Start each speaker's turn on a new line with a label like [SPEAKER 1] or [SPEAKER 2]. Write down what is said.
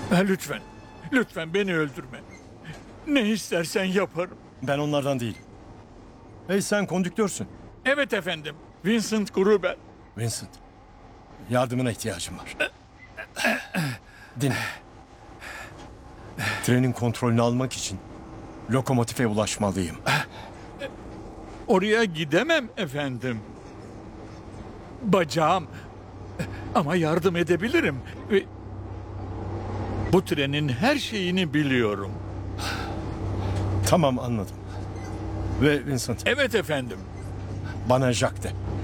[SPEAKER 1] Lütfen, lütfen beni öldürme. Ne istersen yaparım.
[SPEAKER 2] Ben onlardan değilim. Hey, sen kondüktörsün.
[SPEAKER 1] Evet efendim, Vincent Gruber.
[SPEAKER 2] Vincent, yardımına ihtiyacım var. Dinle. Trenin kontrolünü almak için lokomotife ulaşmalıyım.
[SPEAKER 1] Oraya gidemem efendim. Bacağım. Ama yardım edebilirim. Ve bu trenin her şeyini biliyorum.
[SPEAKER 2] Tamam, anladım. Ve Vincent,
[SPEAKER 1] Evet efendim.
[SPEAKER 2] bana Jack de.